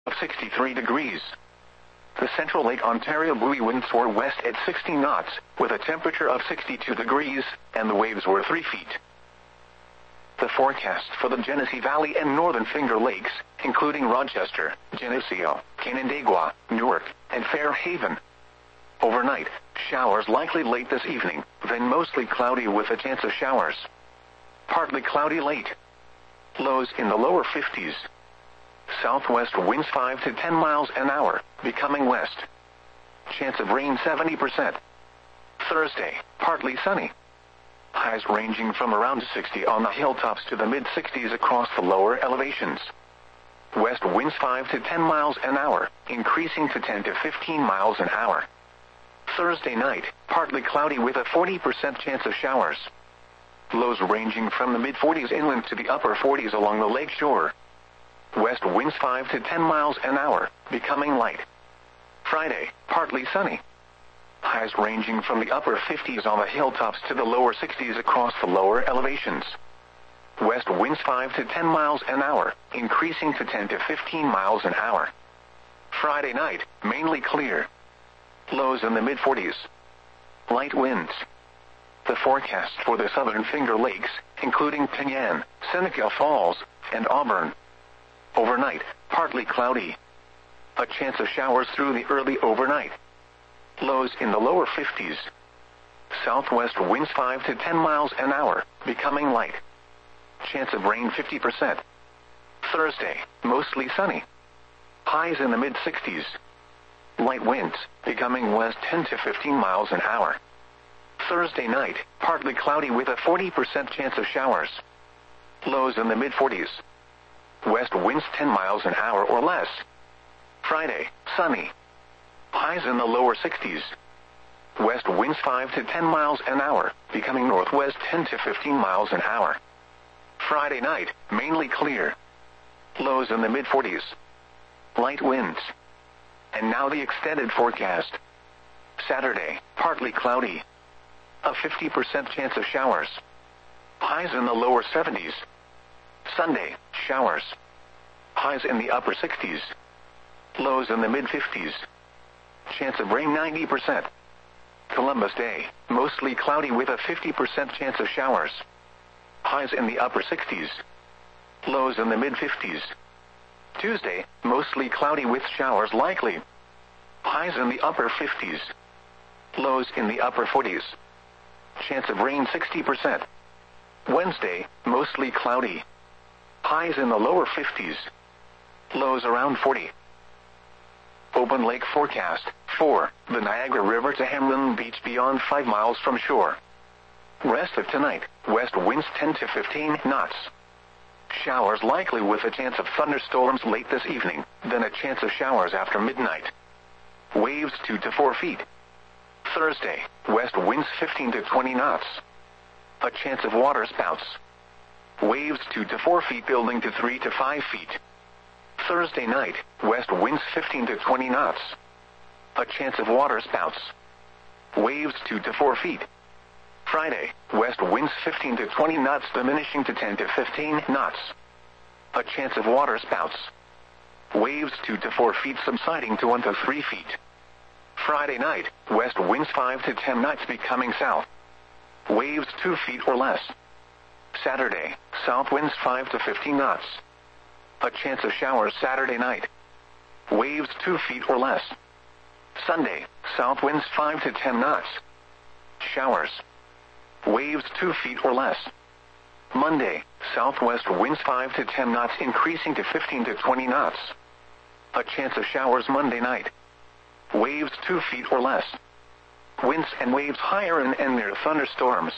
of 63 degrees. The central Lake Ontario buoy winds were west at 60 knots, with a temperature of 62 degrees, and the waves were 3 feet. The forecast for the Genesee Valley and Northern Finger Lakes, including Rochester, Geneseo, Canandaigua, Newark, and Fairhaven. Overnight, showers likely late this evening, then mostly cloudy with a chance of showers. Partly cloudy late. Lows in the lower 50s. Southwest winds 5 to 10 miles an hour, becoming west. Chance of rain 70%. Thursday, partly sunny. Highs ranging from around 60 on the hilltops to the mid-60s across the lower elevations. West winds 5 to 10 miles an hour, increasing to 10 to 15 miles an hour. Thursday night, partly cloudy with a 40% chance of showers. Lows ranging from the mid-40s inland to the upper 40s along the lake shore. West winds 5 to 10 miles an hour, becoming light. Friday, partly sunny. Highs ranging from the upper 50s on the hilltops to the lower 60s across the lower elevations. West winds 5 to 10 miles an hour, increasing to 10 to 15 miles an hour. Friday night, mainly clear. Lows in the mid-40s. Light winds. The forecast for the Southern Finger Lakes, including Penyan, Seneca Falls, and Auburn. Overnight, partly cloudy. A chance of showers through the early overnight. Lows in the lower 50s. Southwest winds 5 to 10 miles an hour, becoming light. Chance of rain 50%. Thursday, mostly sunny. Highs in the mid-60s. Light winds, becoming west 10 to 15 miles an hour. Thursday night, partly cloudy with a 40% chance of showers. Lows in the mid-40s. West winds 10 miles an hour or less. Friday, sunny. Highs in the lower 60s. West winds 5 to 10 miles an hour, becoming northwest 10 to 15 miles an hour. Friday night, mainly clear. Lows in the mid-40s. Light winds. And now the extended forecast. Saturday, partly cloudy. A 50% chance of showers. Highs in the lower 70s. Sunday, showers. Highs in the upper 60s. Lows in the mid-50s. Chance of rain 90%. Columbus Day, mostly cloudy with a 50% chance of showers. Highs in the upper 60s. Lows in the mid-50s. Tuesday, mostly cloudy with showers likely. Highs in the upper 50s. Lows in the upper 40s. Chance of rain 60%. Wednesday, mostly cloudy. Highs in the lower 50s. Lows around 40. Open lake forecast. 4. The Niagara River to Hamlin Beach beyond 5 miles from shore. Rest of tonight, west winds 10 to 15 knots. Showers likely with a chance of thunderstorms late this evening, then a chance of showers after midnight. Waves 2 to 4 feet. Thursday, west winds 15 to 20 knots. A chance of water spouts. Waves 2 to 4 feet building to 3 to 5 feet. Thursday night, west winds 15 to 20 knots. A chance of water spouts. Waves 2 to 4 feet. Friday, west winds 15 to 20 knots diminishing to 10 to 15 knots. A chance of water spouts. Waves 2 to 4 feet subsiding to 1 to 3 feet. Friday night, west winds 5 to 10 knots becoming south. Waves 2 feet or less. Saturday, south winds 5 to 15 knots. A chance of showers Saturday night. Waves 2 feet or less. Sunday, south winds 5 to 10 knots. Showers. Waves 2 feet or less. Monday, southwest winds 5 to 10 knots increasing to 15 to 20 knots. A chance of showers Monday night. Waves 2 feet or less. Winds and waves higher and near thunderstorms.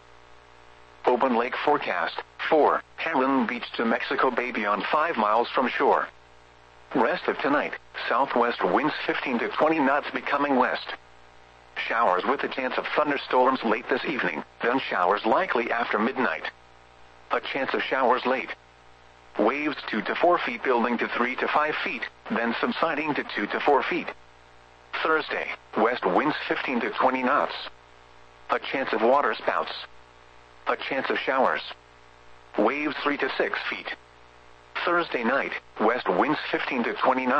Open lake forecast. 4. Hamlin Beach to Mexico Bay beyond 5 miles from shore. Rest of tonight, southwest winds 15 to 20 knots becoming west. Showers with a chance of thunderstorms late this evening, then showers likely after midnight. A chance of showers late. Waves 2 to 4 feet building to 3 to 5 feet, then subsiding to 2 to 4 feet. Thursday, west winds 15 to 20 knots. A chance of water spouts. A chance of showers. Waves 3 to 6 feet. Thursday night, west winds 15 to 29.